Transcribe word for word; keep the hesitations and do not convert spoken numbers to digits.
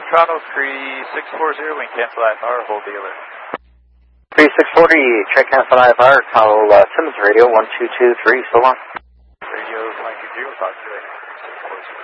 Toronto three six four zero, wind cancel I F R, hold the alert. three six forty, check cancel I F R, call uh, Simmons Radio one two two three, so long. Radio one two two, talk to you later.